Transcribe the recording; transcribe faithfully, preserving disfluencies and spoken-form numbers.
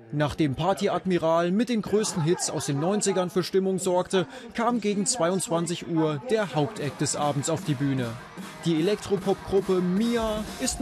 Nachdem Party-Admiral mit den größten Hits aus den neunzigern für Stimmung sorgte, kam gegen zweiundzwanzig Uhr der Hauptact des Abends auf die Bühne. Die Elektropop-Gruppe Mia ist